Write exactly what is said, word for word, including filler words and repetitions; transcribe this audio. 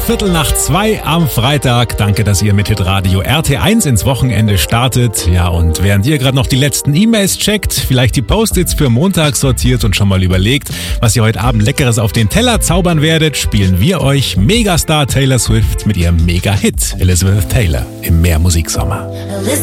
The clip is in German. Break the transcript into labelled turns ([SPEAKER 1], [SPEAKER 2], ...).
[SPEAKER 1] Viertel nach zwei am Freitag. Danke, dass ihr mit Hitradio R T eins ins Wochenende startet. Ja, und während ihr gerade noch die letzten E-Mails checkt, vielleicht die Post-its für Montag sortiert und schon mal überlegt, was ihr heute Abend Leckeres auf den Teller zaubern werdet, spielen wir euch Megastar Taylor Swift mit ihrem Mega-Hit Elizabeth Taylor im Meermusiksommer.